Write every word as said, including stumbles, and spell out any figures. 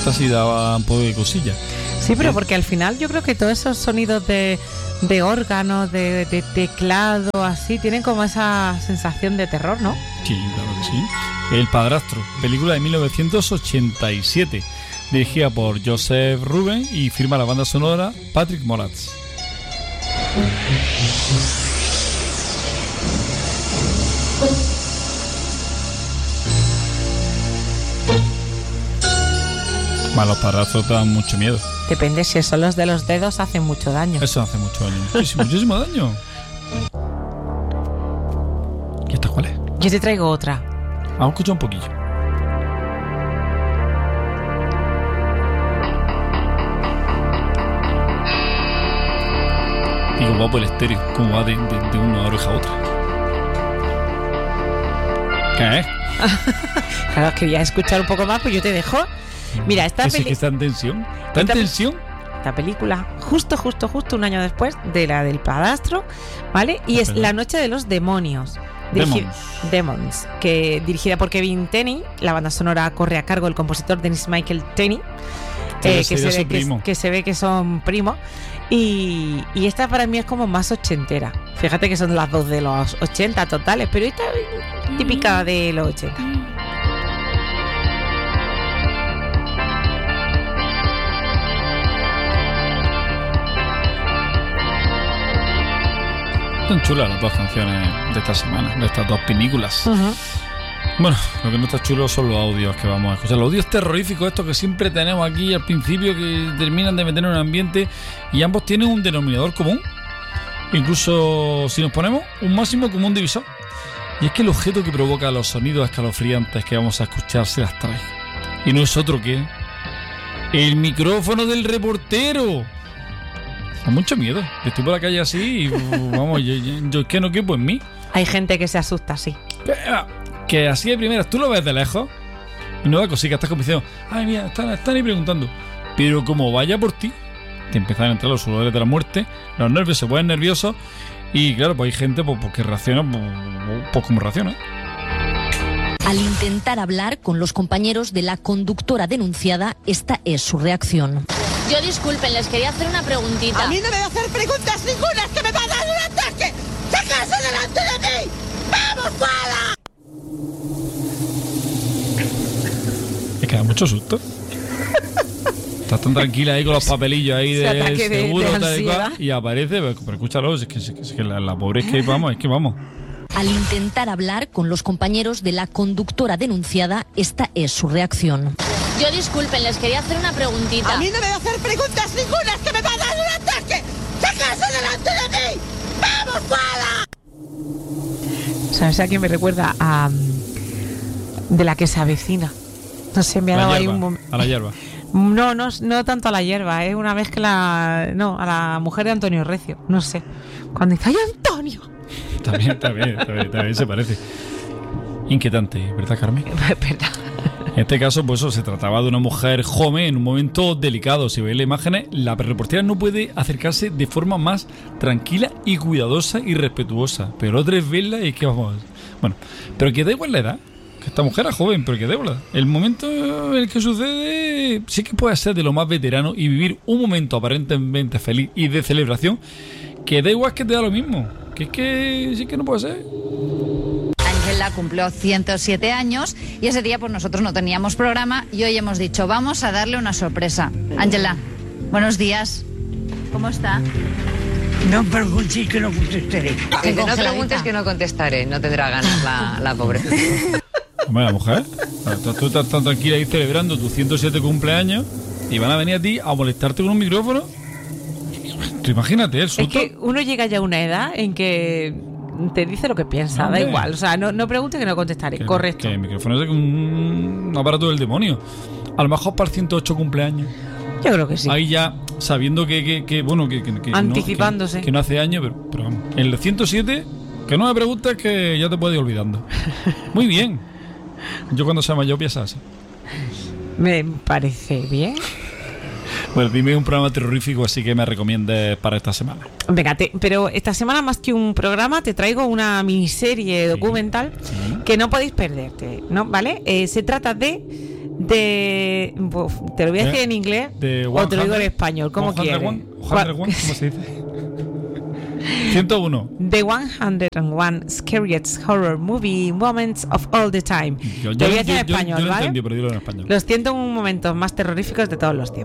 Esta sí daba un poco de cosilla. Sí, pero porque al final yo creo que todos esos sonidos de, de órganos, de, de teclado, así, tienen como esa sensación de terror, ¿no? Sí, claro que sí. El Padrastro, película de mil novecientos ochenta y siete, dirigida por Joseph Ruben y firma la banda sonora Patrick Moraz. Bueno, los padrastros te dan mucho miedo. Depende, si son los de los dedos, hacen mucho daño. Eso hace mucho daño. Muchísimo, muchísimo daño. ¿Y esta cuál es? Yo te traigo otra. Vamos a escuchar un poquillo. Y cómo va por el estéreo, cómo va de, de, de una oreja a otra. ¿Qué es? Claro, quería escuchar un poco más, pues yo te dejo. Mira, esta película. peli- que está en tensión. ¿Está en esta, tensión? Esta película, justo, justo, justo un año después de la del Padrastro, ¿vale? Y es La Noche de los Demonios. Dirigi- Demons. Demons, que dirigida por Kevin Tenney. La banda sonora corre a cargo del compositor Dennis Michael Tenney, Que eh, que, sería se su ve que, primo. que se ve que son primos. Y, y esta para mí es como más ochentera. Fíjate que son las dos de los ochenta totales, pero esta es típica de los ochenta. Están chulas las dos canciones de esta semana, de estas dos películas. Uh-huh. Bueno, lo que no está chulo son los audios que vamos a escuchar. Los audios terroríficos, estos que siempre tenemos aquí al principio, que terminan de meter en un ambiente, y ambos tienen un denominador común. Incluso si nos ponemos un máximo común divisor. Y es que el objeto que provoca los sonidos escalofriantes que vamos a escuchar se las trae. Y no es otro que el micrófono del reportero. Da mucho miedo. Estoy por la calle así y vamos, yo, yo, yo es que no quepo en mí. Hay gente que se asusta así. Que así de primeras, tú lo ves de lejos y no da cosica, estás como diciendo, ay mira, están, están ahí preguntando. Pero como vaya por ti, te empiezan a entrar los sudores de la muerte, los nervios se ponen nerviosos y claro, pues hay gente pues, pues, que reacciona pues, pues como reacciona. Al intentar hablar con los compañeros de la conductora denunciada, esta es su reacción. Yo disculpen, les quería hacer una preguntita. A mí no me va a hacer preguntas ninguna, que me va a dar un ataque. ¡Sácase delante de mí! ¡Vamos, fuera! Es que da mucho susto. Estás tan tranquila ahí con los papelillos ahí de ataque de- seguro de tal y, cual, ansiedad. y aparece, pero, pero escúchalo, es que, es que, es que la, la pobre es que vamos, es que vamos. Al intentar hablar con los compañeros de la conductora denunciada, esta es su reacción. Yo disculpen, les quería hacer una preguntita. A mí no me va a hacer preguntas ninguna, que me va a dar un ataque. ¡Sácase delante de mí! ¡Vamos, fuera! ¿Sabes a quién me recuerda? A de la que se avecina. No sé, me ha La dado ahí hierba, un momento. a la hierba. No, no, no tanto a la hierba, es una mezcla. No, a la mujer de Antonio Recio. No sé. Cuando dice, ¡ay, Antonio! También, también, también, también se parece. Inquietante, ¿verdad, Carmen? Verdad. En este caso, pues eso, se trataba de una mujer joven en un momento delicado. Si veis las imágenes, la reportera no puede acercarse de forma más tranquila y cuidadosa y respetuosa. Pero otra es verla y es que vamos... Bueno, pero que da igual la edad. Que esta mujer era joven, pero que da igual. El momento en el que sucede sí que puede ser de lo más veterano y vivir un momento aparentemente feliz y de celebración, que da igual, que te da lo mismo. Que es que sí que no puede ser. Ángela cumplió ciento siete años y ese día pues nosotros no teníamos programa y hoy hemos dicho vamos a darle una sorpresa. Ángela, buenos días. ¿Cómo está? No preguntes que no contestaré. Que no congeladita. preguntes que no contestaré, no tendrá ganas la, la pobre. Hombre, la mujer, tú, tú estás tan tranquila ahí celebrando tu ciento siete cumpleaños y van a venir a ti a molestarte con un micrófono. Tú imagínate el Es susto. que uno llega ya a una edad en que te dice lo que piensa, Hombre. da igual. O sea, no, no pregunte que no contestaré. Que- Correcto. Que el micrófono es un aparato del demonio. A lo mejor para el ciento ocho cumpleaños. Yo creo que sí. Ahí ya sabiendo que, que, que bueno, que, que, que Anticipándose. No, que, que no hace años, pero, pero vamos. En el ciento siete, que no me preguntes que ya te puedes ir olvidando. Muy bien. Yo cuando sea mayor pienso así. Me parece bien. Bueno, dime un programa terrorífico así que me recomiendes para esta semana. Venga, te- pero esta semana más que un programa te traigo una miniserie documental sí. que no podéis perderte, ¿no? ¿Vale? Eh, se trata de De, uf, te lo voy a decir De- en inglés de o te lo digo en cien, español, como ciento quieres. uno, ciento uno, ¿cómo se dice? ciento uno. The one oh one scariest horror movie moments of all the time. Yo, Te yo, voy a decir yo- en yo- español, yo lo ¿vale? entendí, pero dilo en español. Los ciento uno momentos más terroríficos de todos los tiempos.